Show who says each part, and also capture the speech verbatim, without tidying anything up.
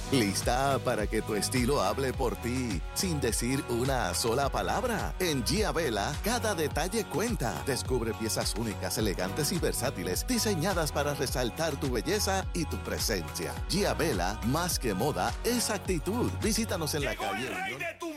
Speaker 1: ¿Lista para que tu estilo hable por ti sin decir una sola palabra? En Gia Vela, cada detalle cuenta. Descubre piezas únicas, elegantes y versátiles, diseñadas para resaltar tu belleza y tu presencia. Gia Vela, más que moda, es actitud. Visítanos en la
Speaker 2: Llegó
Speaker 1: calle
Speaker 2: el rey
Speaker 1: Unión.
Speaker 2: de tu